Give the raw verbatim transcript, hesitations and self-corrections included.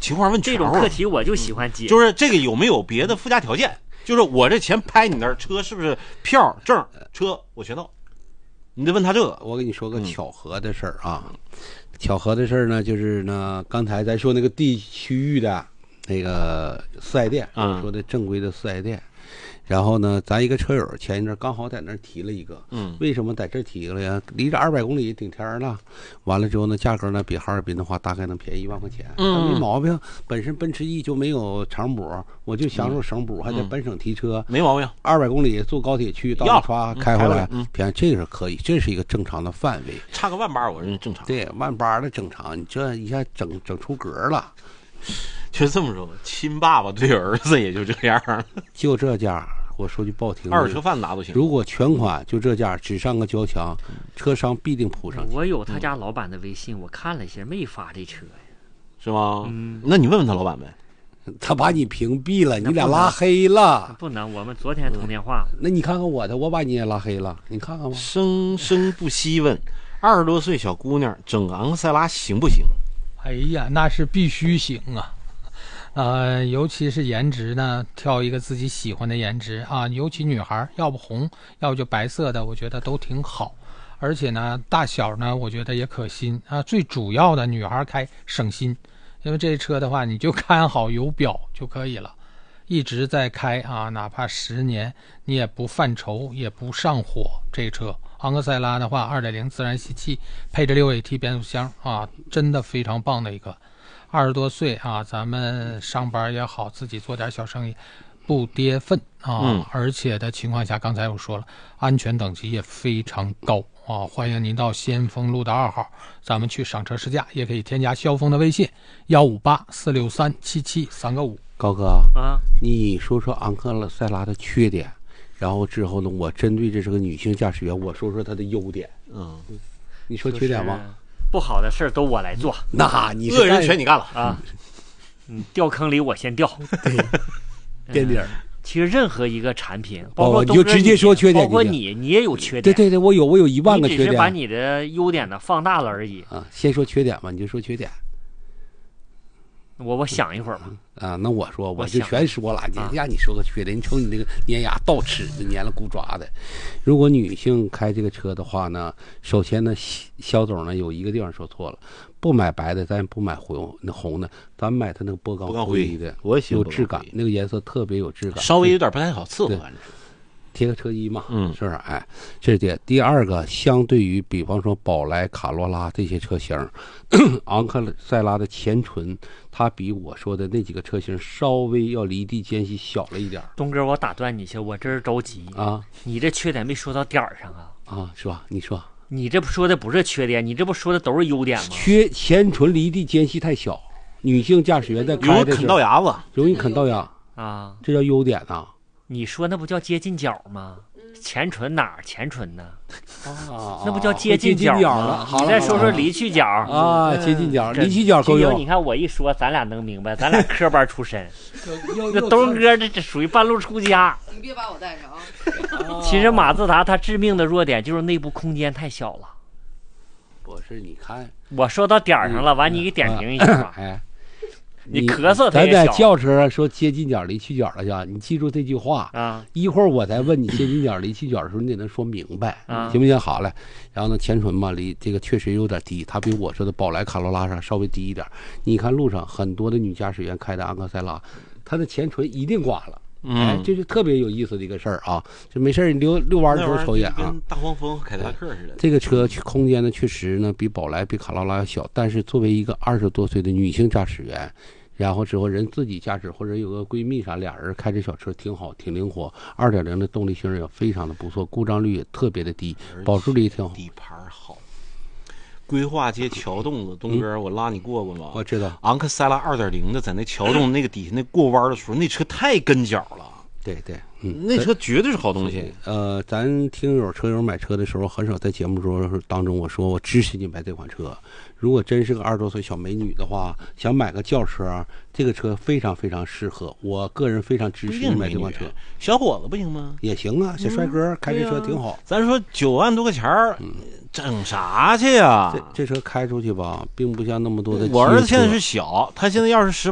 情况问全。 这种课题我就喜欢接， 就是这个有没有别的附加条件？就是我这钱拍你那儿，车是不是票证车我全到？你得问他这个。 我跟你说个巧合的事儿啊，嗯、巧合的事儿呢，就是呢，刚才咱说那个地区域的那个四 S 店，嗯，说的正规的四 S 店。然后呢，咱一个车友前一阵刚好在那儿提了一个，嗯，为什么在这儿提了呀？离着二百公里顶天了，完了之后呢，价格呢比哈尔滨的话大概能便宜一万块钱，嗯，没毛病。本身奔驰 E 就没有长补，我就享受省补，嗯、还在本省提车， 没毛病。二百公里坐高铁去，到那刷开回来，嗯，便宜这个是可以，这是一个正常的范围。 差个万八我认为正常。 对，万八的正常，你这一下整整出格了。 就这么说吧，亲爸爸对儿子也就这样， 就这价。我说句不好听的， 二手车贩拿都行。 如果全款就这价，只上个交强，车商必定扑上去。 我有他家老板的微信，我看了一下，没发这车呀， 是吗？嗯，那你问问他老板呗。 他把你屏蔽了，你俩拉黑了。 不能，我们昨天通电话了。 嗯、那你看看我的，我把你也拉黑了，你看看吧。 生生不息问，二十多岁小姑娘整昂克赛拉行不行？ 哎呀，那是必须行啊。呃，尤其是颜值呢，挑一个自己喜欢的颜值啊，尤其女孩，要不红，要不就白色的，我觉得都挺好。而且呢，大小呢，我觉得也可心啊。最主要的，女孩开省心，因为这车的话，你就看好油表就可以了，一直在开啊，哪怕十年，你也不犯愁，也不上火。这车昂克赛拉的话 ，二点零 自然吸气，配着 六 A T 变速箱啊，真的非常棒的一个。二十多岁啊，咱们上班也好，自己做点小生意，不跌份啊、嗯。而且的情况下，刚才我说了，安全等级也非常高啊。欢迎您到先锋路的二号，咱们去赏车试驾，也可以添加肖峰的微信幺五八四六三七七三个五。 高哥啊，你说说昂克赛拉的缺点，然后之后呢，我针对这是个女性驾驶员，我说说她的优点。嗯，你说缺点吗？ 就是不好的事儿都我来做， 那你恶人全你干了啊！嗯，掉坑里我先掉， 对，垫底儿。 其实任何一个产品，包括你就直接说缺点， 包括你，你也有缺点。 对对对，我有我有一万个缺点， 你只是把你的优点呢放大了而已。 啊，先说缺点吧，你就说缺点。 我我想一会儿吧。 啊，那我说我就全说了，你让你说个缺点，你瞅你那个粘牙倒齿的，粘了骨爪的。如果女性开这个车的话呢，首先呢，肖总呢有一个地方说错了，不买白的，咱也不买红那红的，咱买它那个波钢灰的， 我也喜欢有质感，那个颜色特别有质感， 稍微有点不太好伺候，反正。 贴个车衣嘛，嗯，是不是？哎，这是第第二个，相对于比方说宝来、卡罗拉这些车型，昂克赛拉的前唇，它比我说的那几个车型稍微要离地间隙小了一点。 东哥，我打断你一下，我这是着急啊！ 你这缺点没说到点儿上啊？ 啊，是吧？你说， 你这不说的不是缺点，你这不说的都是优点吗？ 缺前唇离地间隙太小，女性驾驶员在开的时候容易啃到牙子， 容易啃到牙啊， 这叫优点呐。 你说那不叫接近角吗？前唇哪儿前唇呢？啊，那不叫接近角吗？你再说说离去角啊，接近角，离去角够用。 你看我一说，咱俩能明白，咱俩科班出身。那东哥这这属于半路出家。 你别把我带上啊！ 其实马自达它致命的弱点就是内部空间太小了。 不是，你看， 我说到点儿上了，完你给点评一下吧。 哎。 你咳嗽， 咱在轿车上说接近角离去角了呀，你记住这句话啊。一会儿我再问你接近角离去角的时候，你得能说明白，啊、行不行？好嘞。然后呢，前唇嘛，离这个确实有点低，它比我说的宝来、卡罗拉上稍微低一点。你看路上很多的女驾驶员开的昂克赛拉，她的前唇一定刮了。嗯，哎，这是特别有意思的一个事儿啊！就没事儿，你溜溜弯的时候瞅一眼啊。 跟大黄蜂、凯迪拉克似的。 这个车空间呢，确实呢比宝来、比卡罗拉要小，但是作为一个二十多岁的女性驾驶员，然后之后人自己驾驶或者有个闺蜜啥，俩人开这小车挺好，挺灵活。二点零的动力性也非常的不错，故障率也特别的低，保值率也挺好。 底盘好。规划街桥洞子，东哥，我拉你过过吗？ 我知道。 昂克赛拉二点零的，在那桥洞那个底下那过弯的时候，那车太跟脚了。 对对，嗯， 那车绝对是好东西。 呃，咱听友车友买车的时候，很少在节目中当中我说我支持你买这款车。如果真是个二十多岁小美女的话，想买个轿车，这个车非常非常适合。我个人非常支持你买这款车。 小伙子不行吗？ 也行啊，小帅哥、嗯、开这车挺好。 啊、咱说九万多块钱儿，嗯、整啥去呀？ 这这车开出去吧，并不像那么多的。 我儿子现在是小，他现在要是十。